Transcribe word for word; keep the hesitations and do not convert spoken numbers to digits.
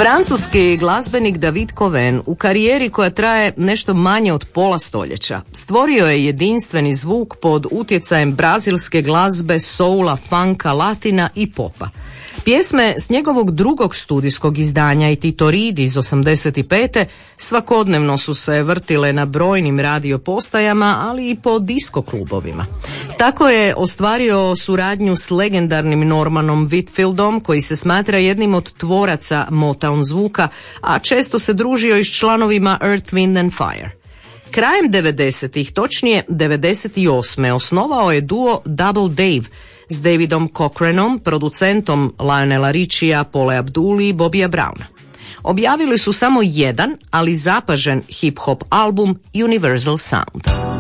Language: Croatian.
Francuski glazbenik David Coven u karijeri koja traje nešto manje od pola stoljeća stvorio je jedinstveni zvuk pod utjecajem brazilske glazbe, soula, funka, latina i popa. Pjesme s njegovog drugog studijskog izdanja i Tito Ridi iz osamdeset pete svakodnevno su se vrtile na brojnim radio postajama, ali i po disko klubovima. Tako je ostvario suradnju s legendarnim Normanom Whitfieldom, koji se smatra jednim od tvoraca Motown zvuka, a često se družio i s članovima Earth, Wind and Fire. Krajem devedesetih, točnije devedeset osme osnovao je duo Double Dave s Davidom Cochranom, producentom Lionela Richija, Paula Abdula i Bobija Browna. Objavili su samo jedan, ali zapažen hip-hop album Universal Sound.